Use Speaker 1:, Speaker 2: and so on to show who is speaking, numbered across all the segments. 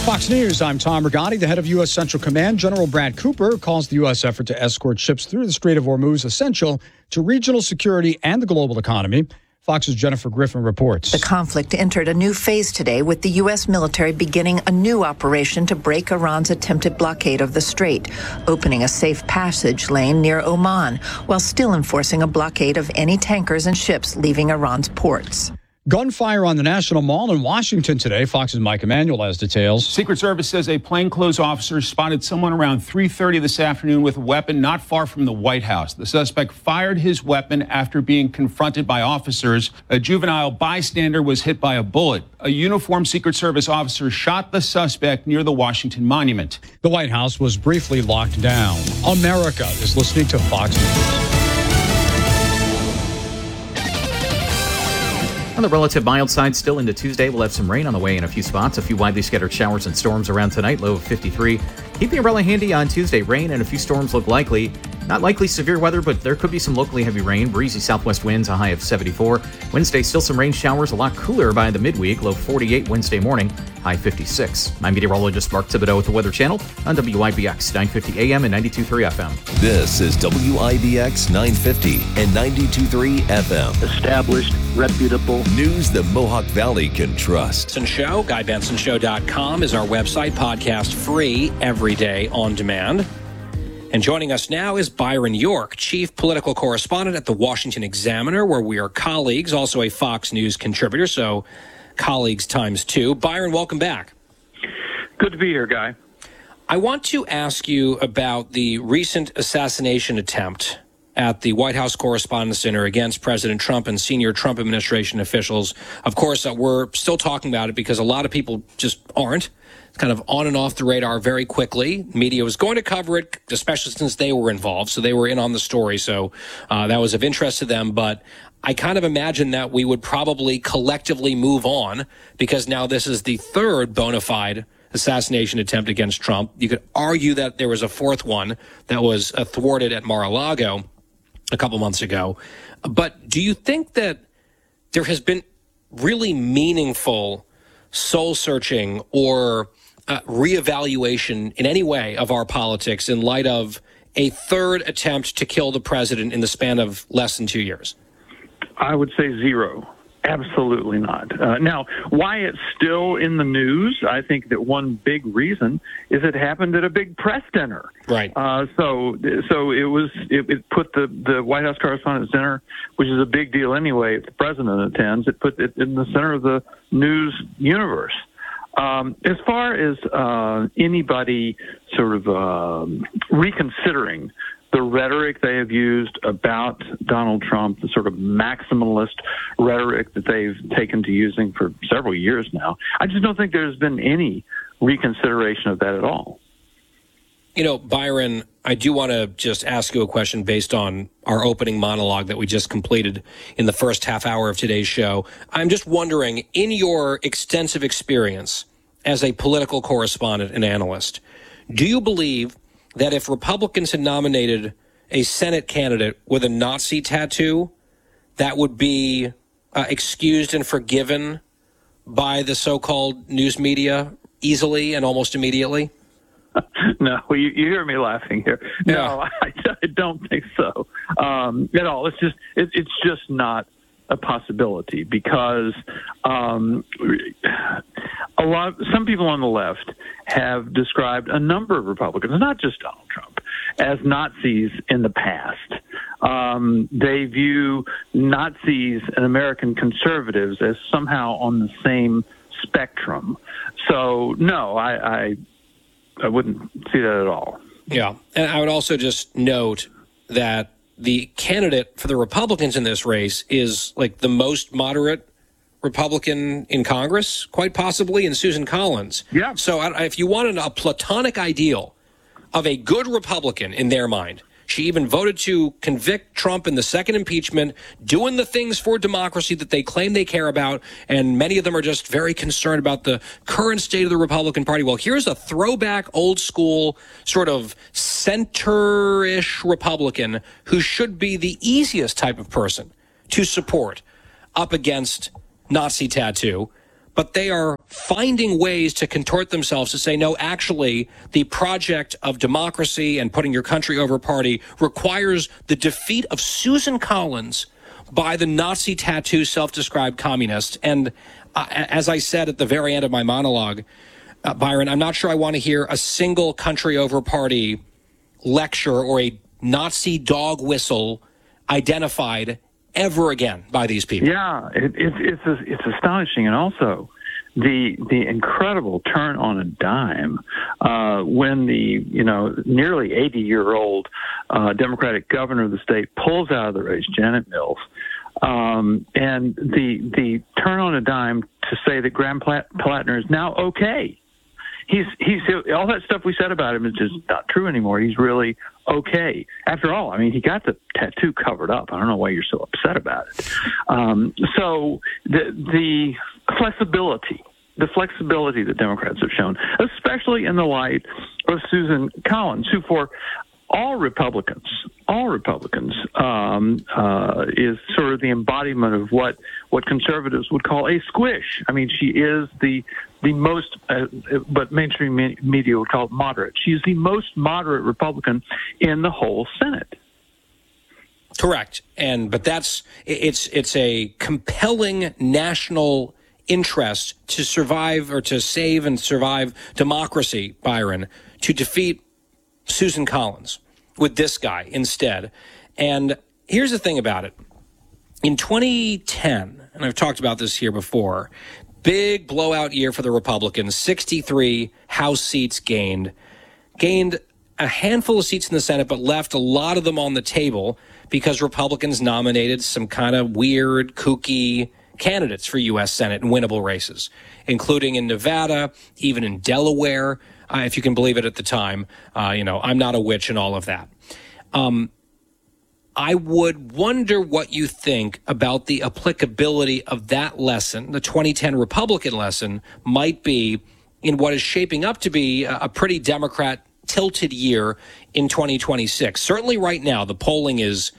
Speaker 1: Fox News, I'm Tom Rigotti. The head of U.S. Central Command, General Brad Cooper, calls the U.S. effort to escort ships through the Strait of Hormuz essential to regional security and the global economy. Fox's Jennifer Griffin reports.
Speaker 2: The conflict entered a new phase today with the U.S. military beginning a new operation to break Iran's attempted blockade of the strait, opening a safe passage lane near Oman, while still enforcing a blockade of any tankers and ships leaving Iran's ports.
Speaker 1: Gunfire on the National Mall in Washington today. Fox's Mike Emanuel has details.
Speaker 3: Secret Service says a plainclothes officer spotted someone around 3:30 this afternoon with a weapon not far from the White House. The suspect fired his weapon after being confronted by officers. A juvenile bystander was hit by a bullet. A uniformed Secret Service officer shot the suspect near the Washington Monument.
Speaker 1: The White House was briefly locked down. America is listening to Fox News.
Speaker 4: On the relative mild side, still into Tuesday, we'll have some rain on the way in a few spots. A few widely scattered showers and storms around tonight, low of 53. Keep the umbrella handy on Tuesday. Rain and a few storms look likely. Not likely severe weather, but there could be some locally heavy rain. Breezy southwest winds, a high of 74. Wednesday, still some rain showers, a lot cooler by the midweek. Low 48 Wednesday morning, high 56. I'm meteorologist Mark Thibodeau with the Weather Channel on WIBX 950 AM and 92.3 FM.
Speaker 5: This is WIBX 950 and 92.3 FM.
Speaker 6: Established, reputable
Speaker 5: News the Mohawk Valley can trust.
Speaker 7: Show, GuyBensonShow.com is our website, podcast free every day on demand. And joining us now is Byron York, chief political correspondent at the Washington Examiner, where we are colleagues, also a Fox News contributor, so colleagues times two. Byron, welcome back.
Speaker 6: Good to be here, Guy.
Speaker 7: I want to ask you about the recent assassination attempt at the White House Correspondents' Center against President Trump and senior Trump administration officials. Of course, we're still talking about it because a lot of people just aren't. It's kind of on and off the radar very quickly. Media was going to cover it, especially since they were involved, so they were in on the story. So that was of interest to them. But I kind of imagine that we would probably collectively move on because now this is the third bona fide assassination attempt against Trump. You could argue that there was a fourth one that was thwarted at Mar-a-Lago a couple months ago. But do you think that there has been really meaningful soul-searching or reevaluation in any way of our politics in light of a third attempt to kill the president in the span of less than 2 years?
Speaker 6: I would say zero. Absolutely not. Now, why it's still in the news, I think that one big reason is it happened at a big press dinner.
Speaker 7: Right.
Speaker 6: So it put the White House Correspondents' Dinner, which is a big deal anyway, if the president attends, it put it in the center of the news universe. As far as anybody sort of reconsidering the rhetoric they have used about Donald Trump, the sort of maximalist rhetoric that they've taken to using for several years now, I just don't think there's been any reconsideration of that at all.
Speaker 7: You know, Byron, I do want to just ask you a question based on our opening monologue that we just completed in the first half hour of today's show. I'm just wondering, in your extensive experience as a political correspondent and analyst, do you believe that if Republicans had nominated a Senate candidate with a Nazi tattoo, that would be excused and forgiven by the so-called news media easily and almost immediately?
Speaker 6: No, you hear me laughing here. No, I don't think so at all. It's just not a possibility because some people on the left have described a number of Republicans, not just Donald Trump, as Nazis in the past. They view Nazis and American conservatives as somehow on the same spectrum. So, no, I wouldn't see that at all.
Speaker 7: Yeah, and I would also just note that the candidate for the Republicans in this race is like the most moderate Republican in Congress, quite possibly, and Susan Collins.
Speaker 6: Yeah.
Speaker 7: So if you wanted a platonic ideal of a good Republican in their mind, she even voted to convict Trump in the second impeachment, doing the things for democracy that they claim they care about, and many of them are just very concerned about the current state of the Republican Party. Well, here's a throwback, old-school, sort of center-ish Republican who should be the easiest type of person to support up against Nazi tattoo, but they are finding ways to contort themselves to say, no, actually, the project of democracy and putting your country over party requires the defeat of Susan Collins by the Nazi tattoo self-described communist. And as I said at the very end of my monologue, Byron, I'm not sure I want to hear a single country over party lecture or a Nazi dog whistle identified ever again by these people.
Speaker 6: Yeah, it's astonishing, and also the incredible turn on a dime when the nearly 80-year-old Democratic governor of the state pulls out of the race, Janet Mills, and the turn on a dime to say that Graham Plattner is now okay. He's all that stuff we said about him is just not true anymore. He's really okay. After all, I mean, he got the tattoo covered up. I don't know why you're so upset about it. So the flexibility that Democrats have shown, especially in the light of Susan Collins, who for all Republicans, is sort of the embodiment of what conservatives would call a squish. I mean, she is the most, but mainstream media would call it moderate. She's the most moderate Republican in the whole Senate.
Speaker 7: Correct. But it's a compelling national interest to survive or to save and survive democracy, Byron, to defeat Susan Collins with this guy instead. And here's the thing about it. In 2010, and I've talked about this here before, big blowout year for the Republicans, 63 House seats gained a handful of seats in the Senate, but left a lot of them on the table because Republicans nominated some kind of weird, kooky candidates for U.S. Senate in winnable races, including in Nevada, even in Delaware, if you can believe it at the time. I'm not a witch and all of that. I would wonder what you think about the applicability of that lesson, the 2010 Republican lesson, might be in what is shaping up to be a pretty Democrat-tilted year in 2026. Certainly right now, the polling is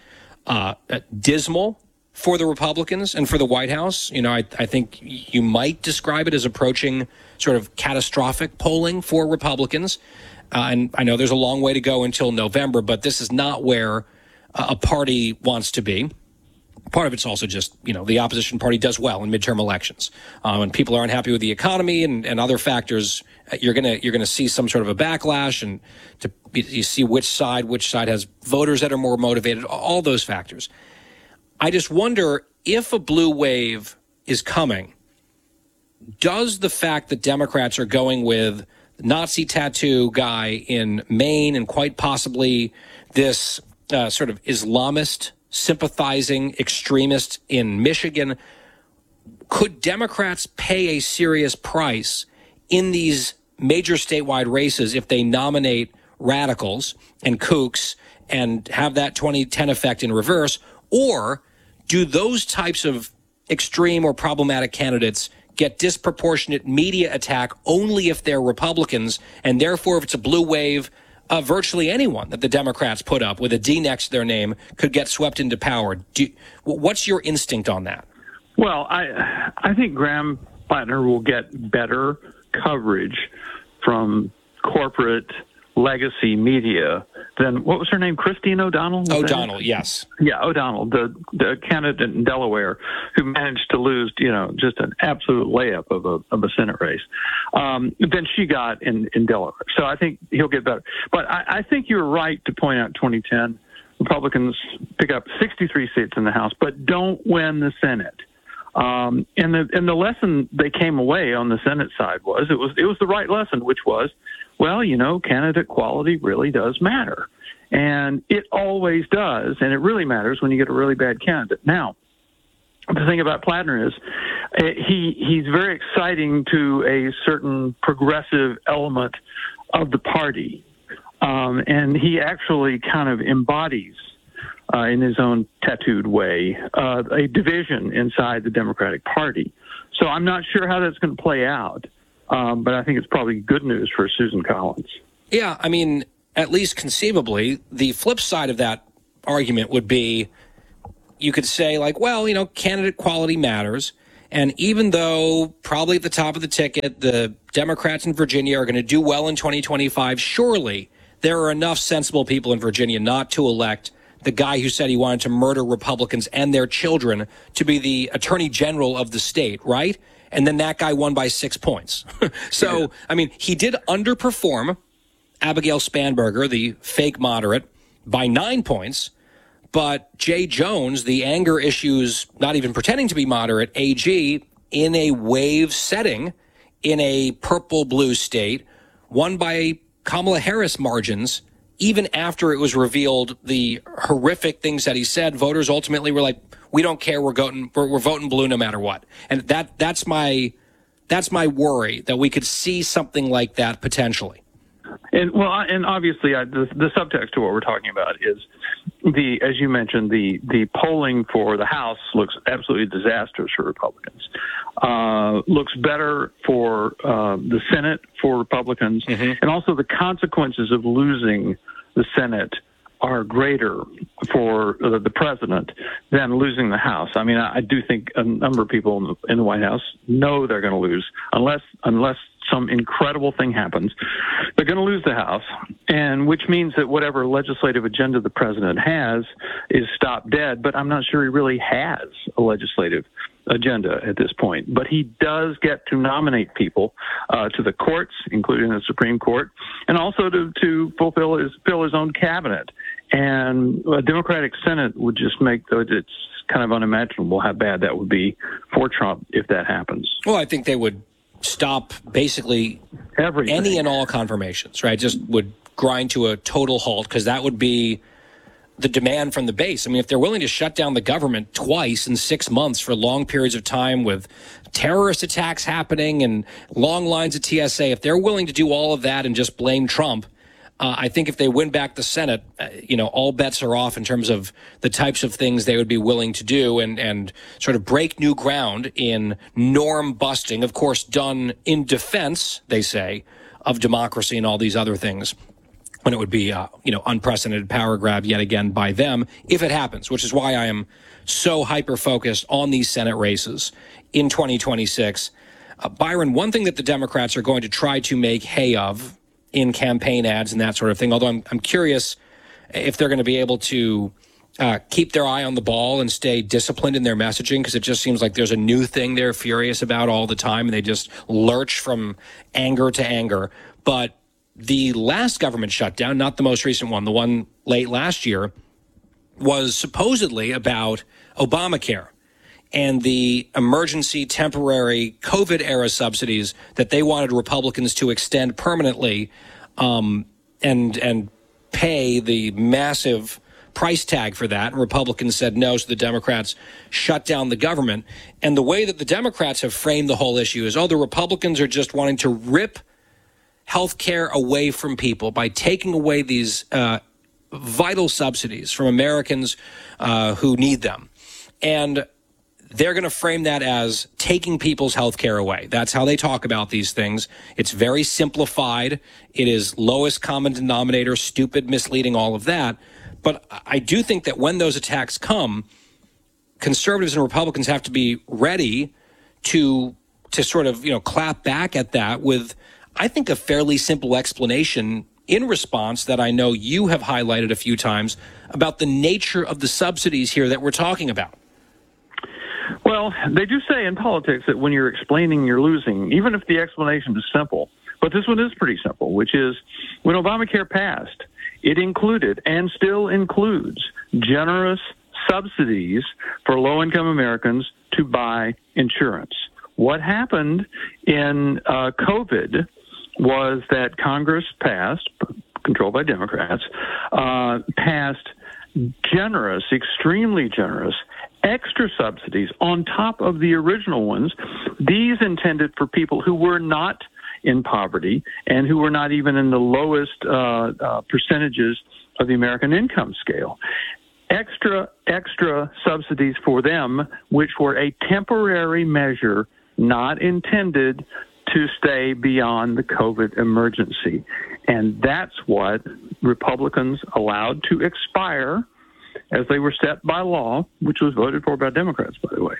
Speaker 7: dismal for the Republicans and for the White House. I think you might describe it as approaching sort of catastrophic polling for Republicans. And I know there's a long way to go until November, but this is not where a party wants to be. Part of it's also just, the opposition party does well in midterm elections. When people are unhappy with the economy and other factors, you're gonna see some sort of a backlash, and you see which side has voters that are more motivated, all those factors. I just wonder if a blue wave is coming, does the fact that Democrats are going with the Nazi tattoo guy in Maine and quite possibly this sort of Islamist sympathizing extremist in Michigan, could Democrats pay a serious price in these major statewide races if they nominate radicals and kooks and have that 2010 effect in reverse? Or do those types of extreme or problematic candidates get disproportionate media attack only if they're Republicans, and therefore if it's a blue wave, virtually anyone that the Democrats put up with a D next to their name could get swept into power? What's your instinct on that?
Speaker 6: Well, I think Graham Plattner will get better coverage from corporate legacy media than, what was her name, Christine O'Donnell?
Speaker 7: O'Donnell, yes.
Speaker 6: Yeah, O'Donnell, the candidate in Delaware who managed to lose, just an absolute layup of a Senate race than she got in Delaware. So I think he'll get better. But I think you're right to point out 2010 Republicans pick up 63 seats in the House, but don't win the Senate. And the lesson they came away on the Senate side was it was the right lesson, which was, well, candidate quality really does matter. And it always does, and it really matters when you get a really bad candidate. Now, the thing about Plattner is he's very exciting to a certain progressive element of the party, and he actually kind of embodies, in his own tattooed way, a division inside the Democratic Party. So I'm not sure how that's going to play out. But I think it's probably good news for Susan Collins.
Speaker 7: Yeah, I mean, at least conceivably, the flip side of that argument would be, you could say, like, well, candidate quality matters, And even though probably at the top of the ticket, the Democrats in Virginia are going to do well in 2025, surely there are enough sensible people in Virginia not to elect the guy who said he wanted to murder Republicans and their children to be the attorney general of the state, right? And then that guy won by 6 points. So, I mean, he did underperform Abigail Spanberger, the fake moderate, by 9 points. But Jay Jones, the anger issues, not even pretending to be moderate, AG, in a wave setting, in a purple-blue state, won by Kamala Harris margins. Even after it was revealed the horrific things that he said, voters ultimately were like, we don't care, we're voting blue no matter what. And that's my worry, that we could see something like that potentially.
Speaker 6: And obviously the subtext to what we're talking about is as you mentioned, the polling for the House looks absolutely disastrous for Republicans. Looks better for the Senate for Republicans, and also the consequences of losing the Senate are greater for the president than losing the House. I mean, I do think a number of people in the White House know they're going to lose unless some incredible thing happens. They're going to lose the House, and which means that whatever legislative agenda the president has is stopped dead. But I'm not sure he really has a legislative agenda at this point. But he does get to nominate people to the courts, including the Supreme Court, and also to fill his own cabinet. And a Democratic Senate would just make it's kind of unimaginable how bad that would be for Trump if that happens.
Speaker 7: Well, I think they would stop basically
Speaker 6: everything,
Speaker 7: any and all confirmations, right? Just would grind to a total halt, because that would be the demand from the base. I mean, if they're willing to shut down the government twice in 6 months for long periods of time with terrorist attacks happening and long lines of TSA, if they're willing to do all of that and just blame Trump, I think if they win back the Senate, all bets are off in terms of the types of things they would be willing to do and sort of break new ground in norm busting, of course, done in defense, they say, of democracy and all these other things, when it would be, unprecedented power grab yet again by them if it happens, which is why I am so hyper-focused on these Senate races in 2026. Byron, one thing that the Democrats are going to try to make hay of in campaign ads and that sort of thing, although I'm curious if they're going to be able to keep their eye on the ball and stay disciplined in their messaging, because it just seems like there's a new thing they're furious about all the time, and they just lurch from anger to anger. But the last government shutdown, not the most recent one, the one late last year, was supposedly about Obamacare and the emergency temporary COVID-era subsidies that they wanted Republicans to extend permanently, and pay the massive price tag for that. And Republicans said no, so the Democrats shut down the government. And the way that the Democrats have framed the whole issue is, the Republicans are just wanting to rip health care away from people by taking away these vital subsidies from Americans who need them. And they're going to frame that as taking people's health care away. That's how they talk about these things. It's very simplified. It is lowest common denominator, stupid, misleading, all of that. But I do think that when those attacks come, conservatives and Republicans have to be ready to sort of, clap back at that with, I think, a fairly simple explanation in response that I know you have highlighted a few times about the nature of the subsidies here that we're talking about.
Speaker 6: Well, they do say in politics that when you're explaining, you're losing, even if the explanation is simple. But this one is pretty simple, which is when Obamacare passed, it included and still includes generous subsidies for low-income Americans to buy insurance. What happened in COVID was that Congress passed, controlled by Democrats, passed generous, extremely generous, extra subsidies on top of the original ones. These intended for people who were not in poverty and who were not even in the lowest percentages of the American income scale. Extra subsidies for them, which were a temporary measure not intended to stay beyond the COVID emergency. And that's what Republicans allowed to expire as they were set by law, which was voted for by Democrats, by the way.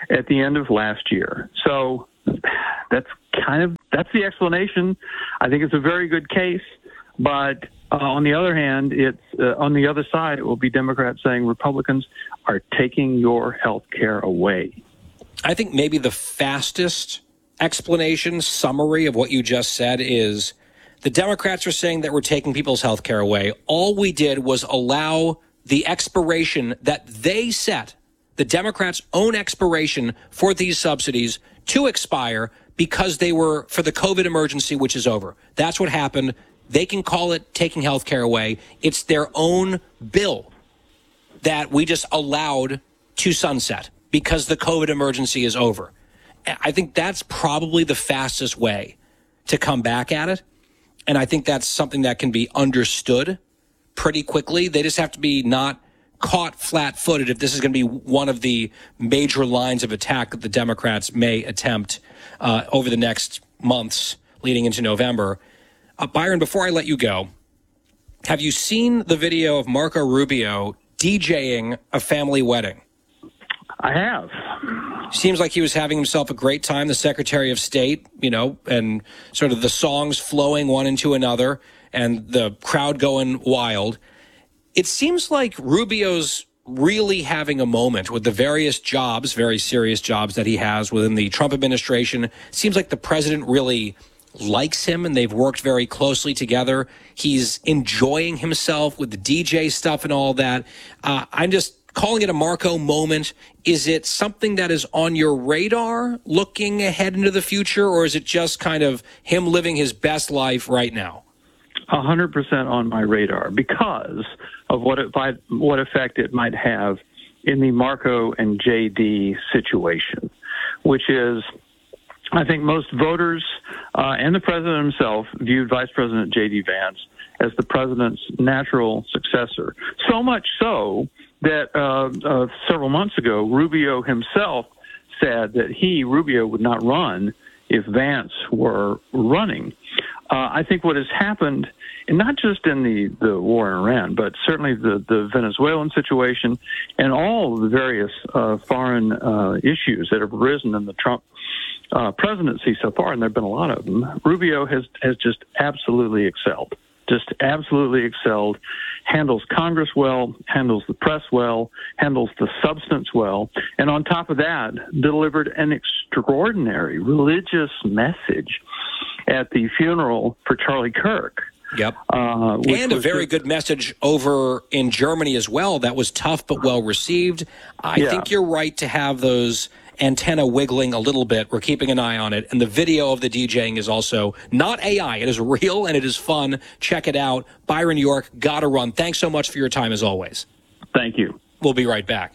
Speaker 6: at the end of last year. So that's the explanation. I think it's a very good case, but on the other hand, it's on the other side, it will be Democrats saying Republicans are taking your health care away.
Speaker 7: I think maybe the fastest explanation, summary of what you just said is the Democrats are saying that we're taking people's health care away. All we did was allow the expiration that they set, the Democrats' own expiration for these subsidies to expire because they were for the COVID emergency, which is over. That's what happened. They can call it taking health care away. It's their own bill that we just allowed to sunset because the COVID emergency is over. I think that's probably the fastest way to come back at it. And I think that's something that can be understood pretty quickly. They just have to be not caught flat-footed if this is going to be one of the major lines of attack that the Democrats may attempt over the next months leading into November. Byron, before I let you go, have you seen the video of Marco Rubio DJing a family wedding?
Speaker 6: I have.
Speaker 7: Seems like he was having himself a great time, the Secretary of State, and sort of the songs flowing one into another and the crowd going wild. It seems like Rubio's really having a moment with the various jobs, very serious jobs that he has within the Trump administration. Seems like the president really likes him and they've worked very closely together. He's enjoying himself with the DJ stuff and all that. I'm just calling it a Marco moment. Is it something that is on your radar looking ahead into the future, or is it just kind of him living his best life right now?
Speaker 6: 100% on my radar because of what effect it might have in the Marco and JD situation, which is, I think most voters and the president himself viewed Vice President J.D. Vance as the president's natural successor. So much so that several months ago, Rubio himself said that Rubio, would not run if Vance were running. I think what has happened, and not just in the war in Iran, but certainly the Venezuelan situation and all the various foreign issues that have arisen in the Trump presidency so far, and there have been a lot of them, Rubio has just absolutely excelled. Just absolutely excelled, handles Congress well, handles the press well, handles the substance well, and on top of that, delivered an extraordinary religious message at the funeral for Charlie Kirk.
Speaker 7: Yep. And a very good message over in Germany as well that was tough but well received. I think you're right to have those antenna wiggling a little bit. We're keeping an eye on it. And the video of the DJing is also not AI. It is real and it is fun. Check it out. Byron York, gotta run. Thanks so much for your time as always.
Speaker 6: Thank you.
Speaker 7: We'll be right back.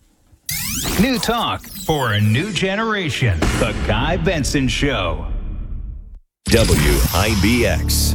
Speaker 8: New talk for a new generation. The Guy Benson Show.
Speaker 5: WIBX.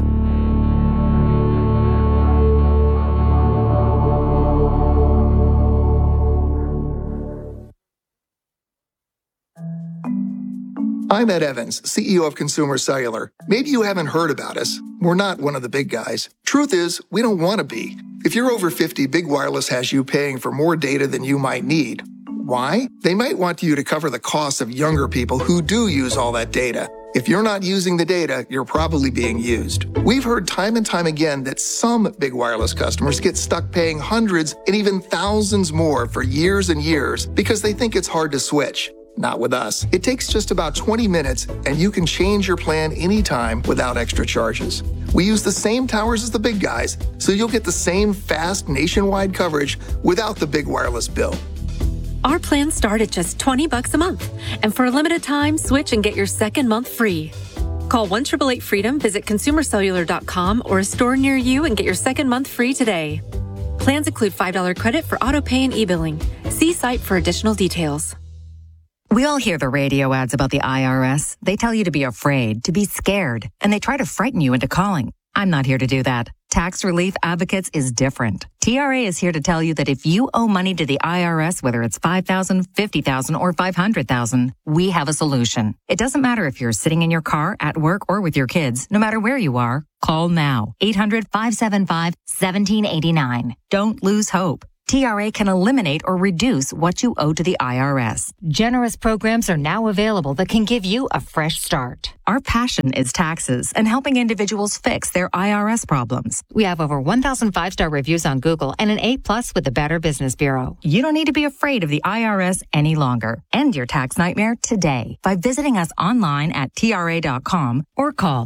Speaker 9: I'm Ed Evans, CEO of Consumer Cellular. Maybe you haven't heard about us. We're not one of the big guys. Truth is, we don't want to be. If you're over 50, Big Wireless has you paying for more data than you might need. Why? They might want you to cover the costs of younger people who do use all that data. If you're not using the data, you're probably being used. We've heard time and time again that some Big Wireless customers get stuck paying hundreds and even thousands more for years and years because they think it's hard to switch. Not with us. It takes just about 20 minutes and you can change your plan anytime without extra charges. We use the same towers as the big guys, so you'll get the same fast nationwide coverage without the big wireless bill.
Speaker 10: Our plans start at just $20 a month. And for a limited time, switch and get your second month free. Call 1-888-FREEDOM, visit consumercellular.com or a store near you and get your second month free today. Plans include $5 credit for auto pay and e-billing. See site for additional details.
Speaker 11: We all hear the radio ads about the IRS. They tell you to be afraid, to be scared, and they try to frighten you into calling. I'm not here to do that. Tax Relief Advocates is different. TRA is here to tell you that if you owe money to the IRS, whether it's $5,000, $50,000, or $500,000, we have a solution. It doesn't matter if you're sitting in your car, at work, or with your kids. No matter where you are, call now. 800-575-1789. Don't lose hope. TRA can eliminate or reduce what you owe to the IRS. Generous programs are now available that can give you a fresh start. Our passion is taxes and helping individuals fix their IRS problems. We have over 1,000 5-star reviews on Google and an A+ with the Better Business Bureau. You don't need to be afraid of the IRS any longer. End your tax nightmare today by visiting us online at TRA.com or call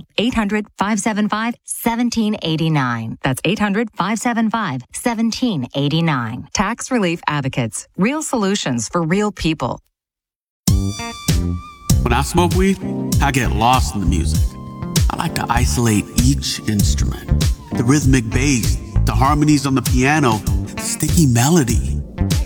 Speaker 11: 800-575-1789. That's 800-575-1789. Tax Relief Advocates. Real solutions for real people.
Speaker 12: When I smoke weed, I get lost in the music. I like to isolate each instrument. The rhythmic bass, the harmonies on the piano, the sticky melody.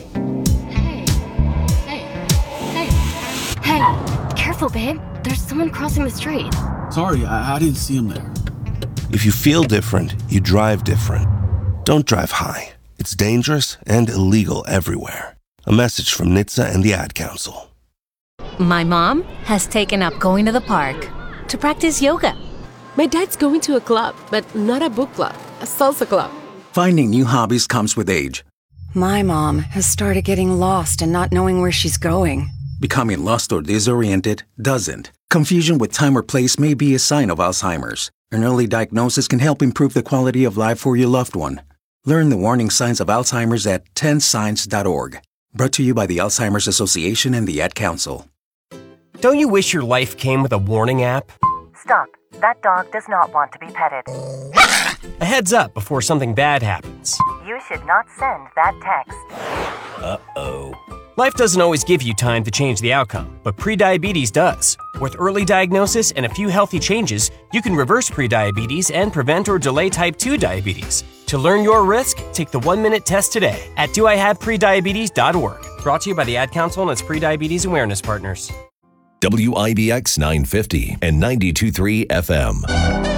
Speaker 13: Hey, careful, babe. There's someone crossing the street.
Speaker 12: Sorry, I didn't see him there.
Speaker 14: If you feel different, you drive different. Don't drive high. It's dangerous and illegal everywhere. A message from NHTSA and the Ad Council.
Speaker 15: My mom has taken up going to the park to practice yoga.
Speaker 16: My dad's going to a club, but not a book club, a salsa club.
Speaker 17: Finding new hobbies comes with age.
Speaker 18: My mom has started getting lost and not knowing where she's going.
Speaker 17: Becoming lost or disoriented doesn't. Confusion with time or place may be a sign of Alzheimer's. An early diagnosis can help improve the quality of life for your loved one. Learn the warning signs of Alzheimer's at 10signs.org. Brought to you by the Alzheimer's Association and the Ad Council.
Speaker 19: Don't you wish your life came with a warning app?
Speaker 20: Stop. That dog does not want to be petted.
Speaker 19: A heads up before something bad happens.
Speaker 20: You should not send that text.
Speaker 19: Uh-oh. Life doesn't always give you time to change the outcome, but prediabetes does. With early diagnosis and a few healthy changes, you can reverse prediabetes and prevent or delay type 2 diabetes. To learn your risk, take the 1-minute test today at doihaveprediabetes.org. Brought to you by the Ad Council and its prediabetes awareness partners.
Speaker 5: WIBX 950 and 92.3 FM.